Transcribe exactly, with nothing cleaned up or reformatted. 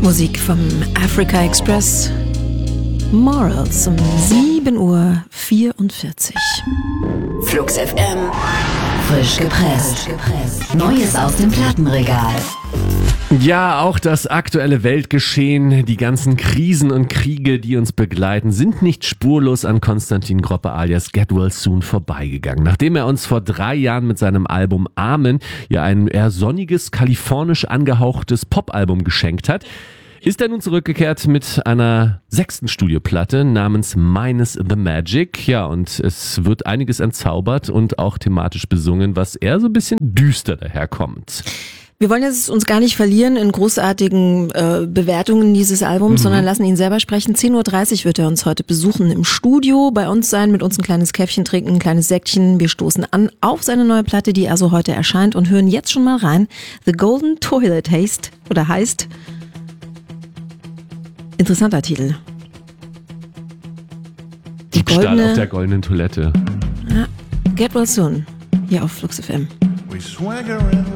Musik vom Africa Express. Morals um sieben Uhr vierundvierzig. Flux F M. Frisch gepresst. Neues aus dem Plattenregal. Ja, auch das aktuelle Weltgeschehen, die ganzen Krisen und Kriege, die uns begleiten, sind nicht spurlos an Konstantin Groppe alias Get Well Soon vorbeigegangen. Nachdem er uns vor drei Jahren mit seinem Album Amen ja ein eher sonniges, kalifornisch angehauchtes Popalbum geschenkt hat, ist er nun zurückgekehrt mit einer sechsten Studioplatte namens Minus the Magic. Ja, und es wird einiges entzaubert und auch thematisch besungen, was eher so ein bisschen düster daherkommt. Wir wollen jetzt uns gar nicht verlieren in großartigen äh, Bewertungen dieses Albums, mhm. sondern lassen ihn selber sprechen. zehn Uhr dreißig wird er uns heute besuchen im Studio, bei uns sein, mit uns ein kleines Käffchen trinken, ein kleines Säckchen. Wir stoßen an auf seine neue Platte, die also heute erscheint, und hören jetzt schon mal rein. The Golden Toilet heißt, oder heißt, interessanter Titel. Die Diebstahl goldene, auf der goldenen Toilette. Ja, Get Well Soon, hier auf Flux F M. We swagger in